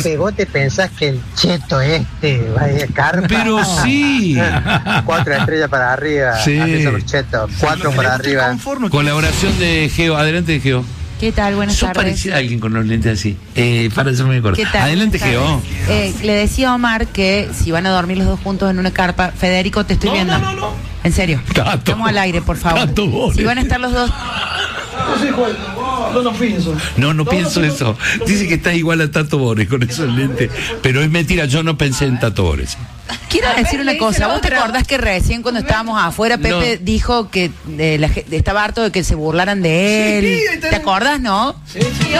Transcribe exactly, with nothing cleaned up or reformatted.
Pepe, ¿vos te pensás que el cheto este va a carpa? Pero sí. Cuatro estrellas para arriba. Sí. Así son los chetos. Cuatro para arriba. Colaboración de Geo. Adelante, Geo. ¿Qué tal? Buenas Sos tardes. parecida a alguien con los lentes así. Eh, para eso me acuerdo. ¿Qué tal? Adelante, Buenas Geo. tardes. Eh, le decía a Omar que si van a dormir los dos juntos en una carpa, Federico, te estoy No, viendo. no, no, no. En serio. Tato. Estamos al aire, por favor. Tato, vos. Si van a estar los dos. No sé cuál. No, no pienso. No, no, No, pienso no, eso. no, no, Dice no. que estás igual a Tato Bores con esos lentes. Pero es mentira, yo no pensé en Tato Bores. Quiero decir ver, una le cosa. dice ¿Vos te otro. acordás que recién cuando estábamos afuera, Pepe No. dijo que eh, la ge- estaba harto de que se burlaran de él? Sí, ahí está. ¿Te acordás, no? Sí, sí.